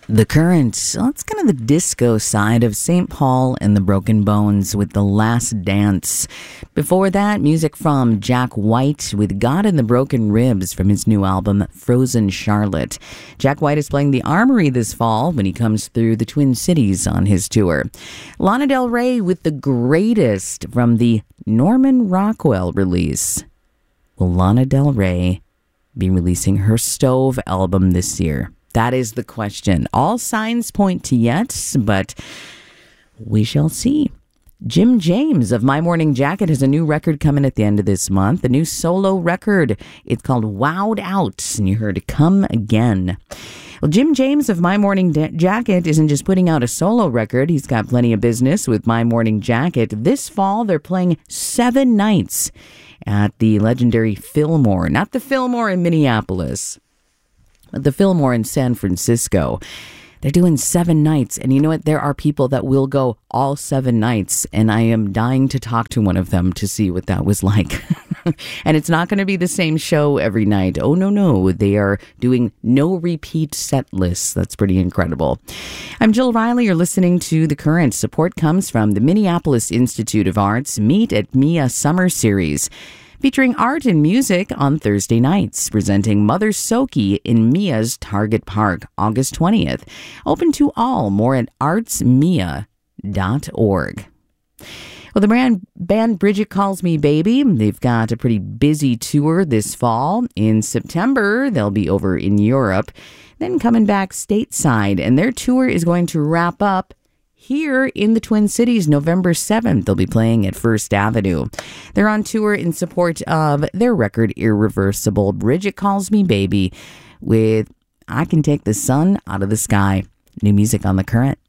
The Current, well, it's kind of the disco side of St. Paul and the Broken Bones with The Last Dance. Before that, music from Jack White with God and the Broken Ribs from his new album, Frozen Charlotte. Jack White is playing the Armory this fall when he comes through the Twin Cities on his tour. Lana Del Rey with The Greatest from the Norman Rockwell release. Will Lana Del Rey be releasing her Stove album this year? That is the question. All signs point to yes, but we shall see. Jim James of My Morning Jacket has a new record coming at the end of this month, a new solo record. It's called Wowed Out, and you heard Come Again. Well, Jim James of My Morning Jacket isn't just putting out a solo record. He's got plenty of business with My Morning Jacket. This fall, they're playing 7 nights at the legendary Fillmore, not the Fillmore in Minneapolis, the Fillmore in San Francisco. They're doing 7 nights. And you know what? There are people that will go all 7 nights. And I am dying to talk to one of them to see what that was like. And it's not going to be the same show every night. Oh, no. They are doing no repeat set lists. That's pretty incredible. I'm Jill Riley. You're listening to The Current. Support comes from the Minneapolis Institute of Arts Meet at Mia Summer Series, featuring art and music on Thursday nights, presenting Mother Soki in Mia's Target Park, August 20th. Open to all. More at artsmia.org. Well, the band Bridget Calls Me Baby, they've got a pretty busy tour this fall. In September, they'll be over in Europe, then coming back stateside, and their tour is going to wrap up here in the Twin Cities, November 7th. They'll be playing at First Avenue. They're on tour in support of their record Irreversible. Bridget Calls Me Baby with I Can Take the Sun Out of the Sky. New music on The Current.